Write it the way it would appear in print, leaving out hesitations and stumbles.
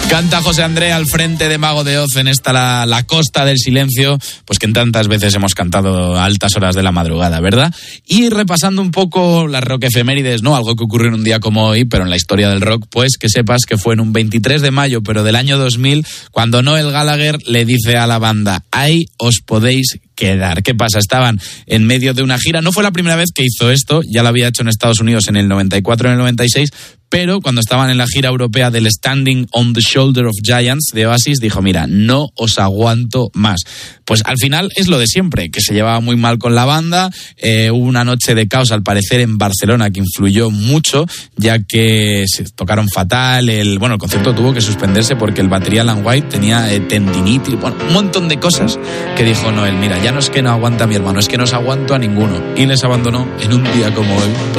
Canta José André al frente de Mago de Oz en esta la Costa del Silencio, pues que en tantas veces hemos cantado a altas horas de la madrugada, ¿verdad? Y repasando un poco las rock efemérides, ¿no? Algo que ocurrió en un día como hoy, pero en la historia del rock, pues que sepas que fue en un 23 de mayo, pero del año 2000, cuando Noel Gallagher le dice a la banda: ahí os podéis quedar. ¿Qué pasa? Estaban en medio de una gira. No fue la primera vez que hizo esto, ya lo había hecho en Estados Unidos en el 94, en el 96, pero cuando estaban en la gira europea del Standing on the Shoulder of Giants de Oasis, dijo: mira, no os aguanto más. Pues al final es lo de siempre, que se llevaba muy mal con la banda. Hubo una noche de caos, al parecer, en Barcelona, que influyó mucho, ya que se tocaron fatal. El concierto tuvo que suspenderse porque el batería Alan White tenía tendinitis, un montón de cosas que dijo Noel: mira, ya no es que no aguanta a mi hermano, es que no os aguanto a ninguno. Y les abandonó en un día como hoy.